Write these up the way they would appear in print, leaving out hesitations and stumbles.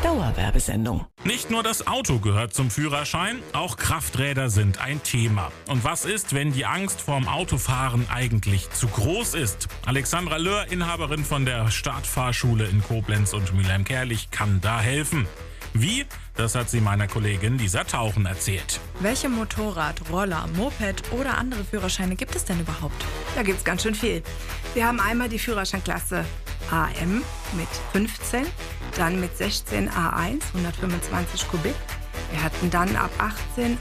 Dauerwerbesendung. Nicht nur das Auto gehört zum Führerschein, auch Krafträder sind ein Thema. Und was ist, wenn die Angst vorm Autofahren eigentlich zu groß ist? Alexandra Löhr, Inhaberin von der Startfahrschule in Koblenz und Mülheim-Kärlich, kann da helfen. Wie? Das hat sie meiner Kollegin Lisa Tauchen erzählt. Welche Motorrad, Roller, Moped oder andere Führerscheine gibt es denn überhaupt? Da gibt es ganz schön viel. Wir haben einmal die Führerscheinklasse AM mit 15, dann mit 16 A1, 125 Kubik. Wir hatten dann ab 18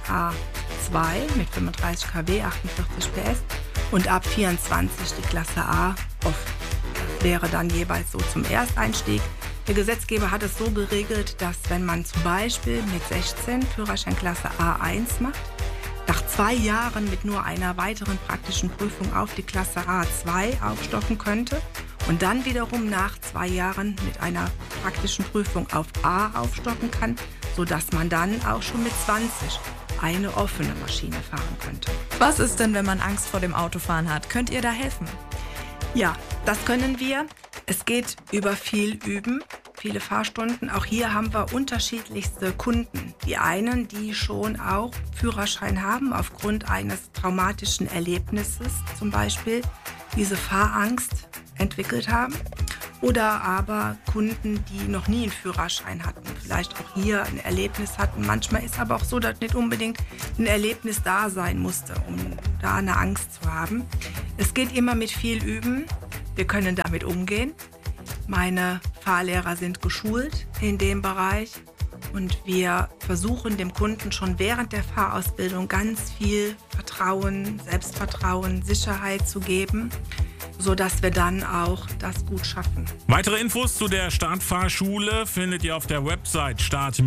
A2 mit 35 kW, 48 PS und ab 24 die Klasse A offen. Das wäre dann jeweils so zum Ersteinstieg. Der Gesetzgeber hat es so geregelt, dass wenn man zum Beispiel mit 16 Führerscheinklasse A1 macht, nach 2 Jahren mit nur einer weiteren praktischen Prüfung auf die Klasse A2 aufstocken könnte und dann wiederum nach 2 Jahren mit einer praktischen Prüfung auf A aufstocken kann, sodass man dann auch schon mit 20 eine offene Maschine fahren könnte. Was ist denn, wenn man Angst vor dem Autofahren hat? Könnt ihr da helfen? Ja, das können wir. Es geht über viel Üben, viele Fahrstunden. Auch hier haben wir unterschiedlichste Kunden. Die einen, die schon auch Führerschein haben, aufgrund eines traumatischen Erlebnisses zum Beispiel, diese Fahrangst entwickelt haben. Oder aber Kunden, die noch nie einen Führerschein hatten, vielleicht auch hier ein Erlebnis hatten. Manchmal ist aber auch so, dass nicht unbedingt ein Erlebnis da sein musste, um da eine Angst zu haben. Es geht immer mit viel Üben. Wir können damit umgehen. Meine Fahrlehrer sind geschult in dem Bereich und wir versuchen dem Kunden schon während der Fahrausbildung ganz viel Vertrauen, Selbstvertrauen, Sicherheit zu geben, sodass wir dann auch das gut schaffen. Weitere Infos zu der Startfahrschule findet ihr auf der Website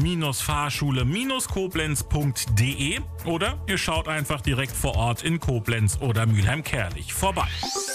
start-fahrschule-koblenz.de oder ihr schaut einfach direkt vor Ort in Koblenz oder Mülheim-Kärlich vorbei.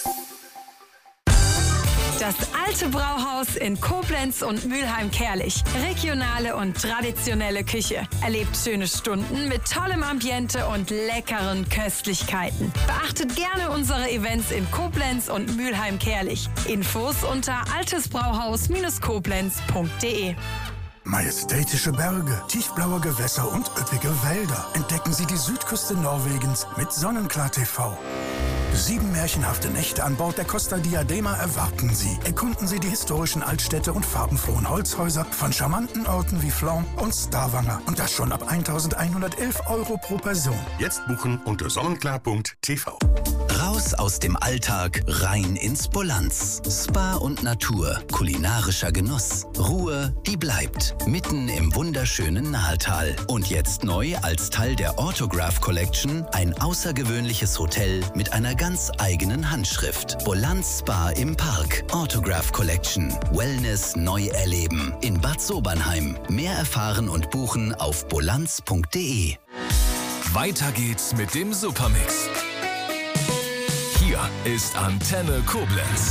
Das alte Brauhaus in Koblenz und Mülheim-Kärlich. Regionale und traditionelle Küche. Erlebt schöne Stunden mit tollem Ambiente und leckeren Köstlichkeiten. Beachtet gerne unsere Events in Koblenz und Mülheim-Kärlich. Infos unter altesbrauhaus-koblenz.de. Majestätische Berge, tiefblaue Gewässer und üppige Wälder. Entdecken Sie die Südküste Norwegens mit Sonnenklar TV. 7 märchenhafte Nächte an Bord der Costa Diadema erwarten Sie. Erkunden Sie die historischen Altstädte und farbenfrohen Holzhäuser von charmanten Orten wie Flom und Stavanger. Und das schon ab 1.111 € pro Person. Jetzt buchen unter sonnenklar.tv. Raus aus dem Alltag, rein ins Bolanz. Spa und Natur, kulinarischer Genuss, Ruhe, die bleibt. Mitten im wunderschönen Nahetal. Und jetzt neu als Teil der Autograph Collection ein außergewöhnliches Hotel mit einer ganz eigenen Handschrift. Bolanz Spa im Park. Autograph Collection. Wellness neu erleben. In Bad Sobernheim. Mehr erfahren und buchen auf bolanz.de. Weiter geht's mit dem Supermix. Hier ist Antenne Koblenz.